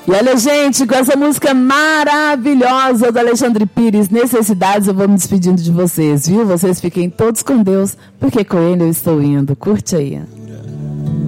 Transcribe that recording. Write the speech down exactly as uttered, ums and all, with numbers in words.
E olha, gente, com essa música maravilhosa do Alexandre Pires, Necessidades, eu vou me despedindo de vocês, viu? Vocês fiquem todos com Deus, porque com Ele eu estou indo. Curte aí.